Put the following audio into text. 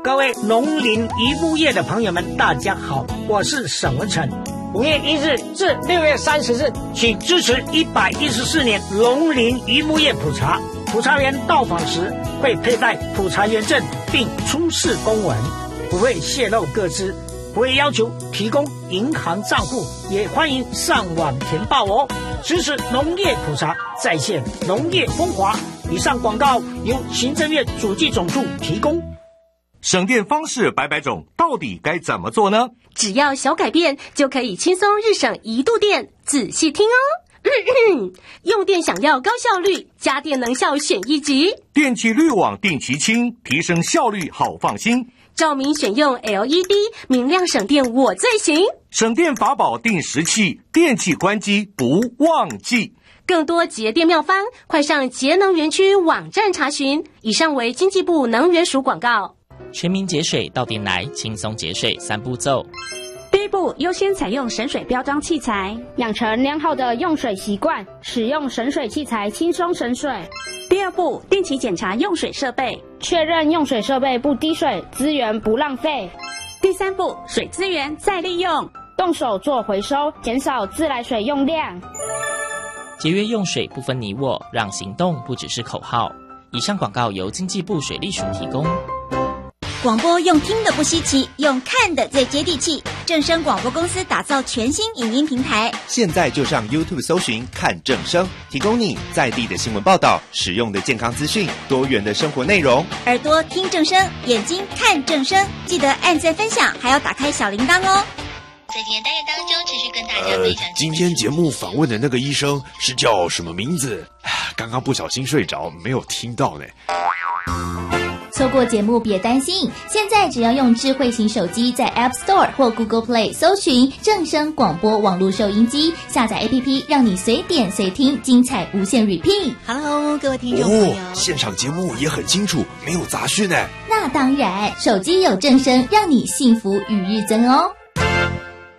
各位农林渔牧业的朋友们，大家好，我是沈文成。5月1日至6月30日，请支持114年农林渔牧业普查。普查员到访时会佩戴普查员证，并出示公文，不会泄露个资，不会要求提供银行账户，也欢迎上网填报哦。支持农业普查，再现农业风华。以上广告由行政院主计总处提供。 省电方式百百种，到底该怎么做呢？ 只要小改变，就可以轻松日省1度电。仔细听哦。用电想要高效率，家电能效选1级。 电器滤网定期清，提升效率好放心。 照明选用 LED， 明亮省电我最行。 省电法宝定时器，电器关机不忘记。 更多节电妙方，快上节能园区网站查询。以上为经济部能源署广告。 全民节水到店来，轻松节水3步骤。 第一步，优先采用省水标章器材， 养成良好的用水习惯，使用省水器材轻松省水。 第二步，定期检查用水设备， 确认用水设备不滴水，资源不浪费。 第三步，水资源再利用， 动手做回收，减少自来水用量。 节约用水不分你我，让行动不只是口号。以上广告由经济部水利署提供。 广播用听的不稀奇，用看的最接地气。正声广播公司打造全新影音平台， 现在就上 YouTube 搜寻看正声，提供你在地的新闻报道、实用的健康资讯、多元的生活内容。 耳朵听正声，眼睛看正声，记得按赞分享，还要打开小铃铛哦。 在今天单元当中，持续跟大家分享。 今天节目访问的那个医生是叫什么名字？刚刚不小心睡着，没有听到呢。 错过节目别担心，现在只要用智慧型手机在 App Store 或 Google Play 搜寻正声广播网络收音机，下载 APP， 让你随点随听，精彩无限 repeat。Hello， 各位听众朋友， 现场节目也很清楚，没有杂讯呢。 那当然，手机有正声，让你幸福与日增哦。